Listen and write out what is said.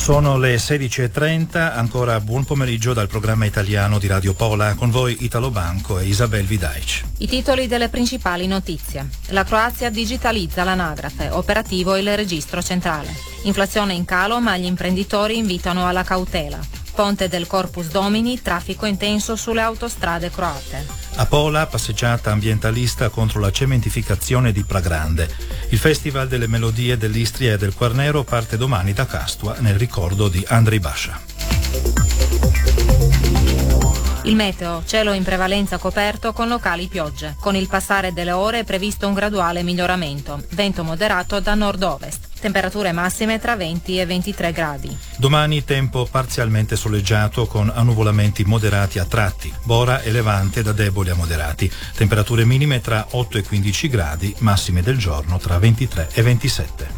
Sono le 16:30, ancora buon pomeriggio dal programma italiano di Radio Pola, con voi Italo Banco e Isabel Vidaic. I titoli delle principali notizie. La Croazia digitalizza l'anagrafe, operativo il registro centrale. Inflazione in calo, ma gli imprenditori invitano alla cautela. Ponte del Corpus Domini, traffico intenso sulle autostrade croate. A Pola, passeggiata ambientalista contro la cementificazione di Pragrande. Il Festival delle Melodie dell'Istria e del Quarnero parte domani da Castua nel ricordo di Andrei Bascia. Il meteo, cielo in prevalenza coperto con locali piogge. Con il passare delle ore è previsto un graduale miglioramento. Vento moderato da nord-ovest. Temperature massime tra 20 e 23 gradi. Domani tempo parzialmente soleggiato con annuvolamenti moderati a tratti. Bora e Levante da deboli a moderati. Temperature minime tra 8 e 15 gradi, massime del giorno tra 23 e 27.